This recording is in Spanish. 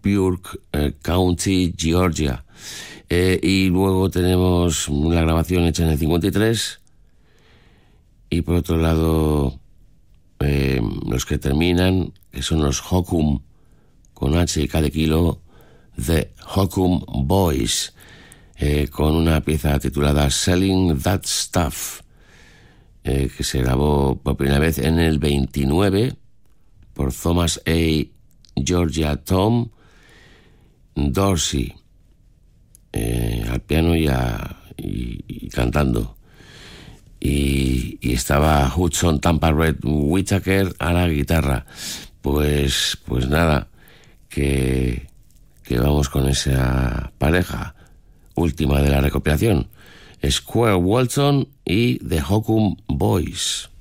Burke County, Georgia. Y luego tenemos la grabación hecha en el 53. Y por otro lado, los que terminan, que son los Hokum, con H y K de kilo, The Hokum Boys, con una pieza titulada Selling That Stuff, que se grabó por primera vez en el 29 por Thomas A. Georgia Tom Dorsey, al piano y cantando. Y estaba Hudson Tampa Red Whittaker a la guitarra. Pues nada, que vamos con esa pareja última de la recopilación, Square Walton y The Hokum Boys.